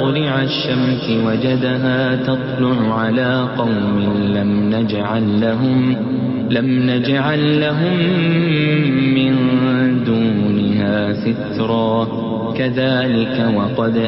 مطلع الشمس وجدها تطلع على قوم لم نجعل لهم من دونها سترا كذلك وقد